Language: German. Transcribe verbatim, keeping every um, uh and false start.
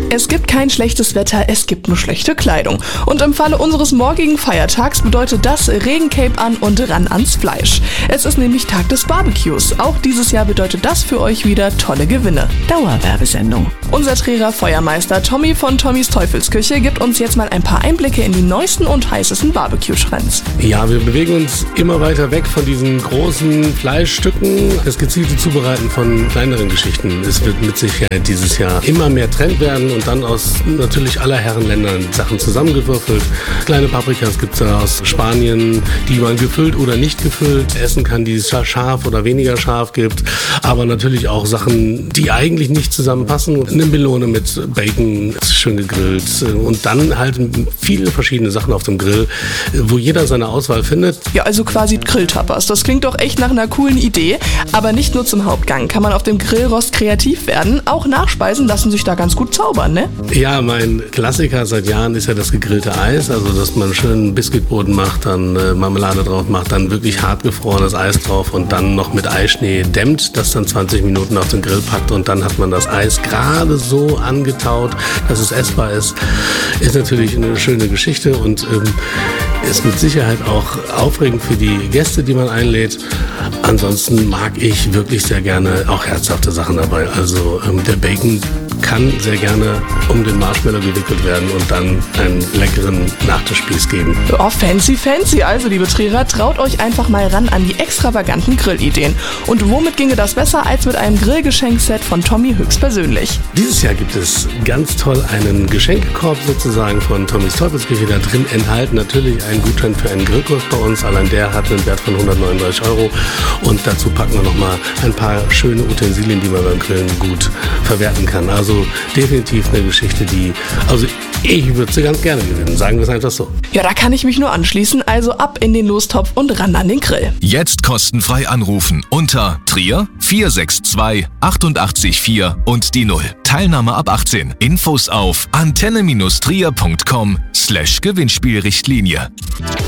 Es gibt kein schlechtes Wetter, es gibt nur schlechte Kleidung. Und im Falle unseres morgigen Feiertags bedeutet das Regencape an und ran ans Fleisch. Es ist nämlich Tag des Barbecues. Auch dieses Jahr bedeutet das für euch wieder tolle Gewinne. Dauerwerbesendung. Unser Trierer Feuermeister Tommy von Tommys Teufelsküche gibt uns jetzt mal ein paar Einblicke in die neuesten und heißesten Barbecue-Trends. Ja, wir bewegen uns immer weiter weg von diesen großen Fleischstücken. Das gezielte Zubereiten von kleineren Geschichten. Es wird mit Sicherheit dieses Jahr immer mehr Trend werden und dann aus natürlich aller Herren Ländern Sachen zusammengewürfelt. Kleine Paprikas gibt es da aus Spanien, die man gefüllt oder nicht gefüllt essen kann, die es scharf oder weniger scharf gibt. Aber natürlich auch Sachen, die eigentlich nicht zusammenpassen. Eine Melone mit Bacon, schön gegrillt und dann halt viele verschiedene Sachen auf dem Grill, wo jeder seine Auswahl findet. Ja, also quasi Grilltapas. Das klingt doch echt nach einer coolen Idee. Aber nicht nur zum Hauptgang kann man auf dem Grillrost kreativ werden. Auch Nachspeisen lassen sich da ganz gut zaubern, ne? Ja, mein Klassiker seit Jahren ist ja das gegrillte Eis. Also, dass man schön Biskuitboden macht, dann äh, Marmelade drauf macht, dann wirklich hart gefrorenes Eis drauf und dann noch mit Eischnee dämmt, das dann zwanzig Minuten auf den Grill packt und dann hat man das Eis gerade so angetaut, dass es essbar ist. Ist natürlich eine schöne Geschichte und ähm, ist mit Sicherheit auch aufregend für die Gäste, die man einlädt. Ansonsten mag ich wirklich sehr gerne auch herzhafte Sachen dabei. Also ähm, der Bacon kann sehr gerne um den Marshmallow gewickelt werden und dann einen leckeren Nachtischspieß geben. Oh, fancy, fancy. Also, liebe Trierer, traut euch einfach mal ran an die extravaganten Grillideen. Und womit ginge das besser als mit einem Grillgeschenkset von Tommy höchstpersönlich? Dieses Jahr gibt es ganz toll einen Geschenkekorb sozusagen von Tommys Teufelsküche. Da drin enthalten natürlich einen Gutschein für einen Grillkurs bei uns. Allein der hat einen Wert von hundertneununddreißig Euro. Und dazu packen wir nochmal ein paar schöne Utensilien, die man beim Grillen gut verwerten kann. Also definitiv eine Geschichte, die, also ich würde sie ganz gerne gewinnen, sagen wir es einfach so. Ja, da kann ich mich nur anschließen, also ab in den Lostopf und ran an den Grill. Jetzt kostenfrei anrufen unter Trier vier sechs zwei achtundachtzig vier und die null. Teilnahme ab achtzehn. Infos auf antenne Bindestrich trier Punkt com slash Gewinnspielrichtlinie.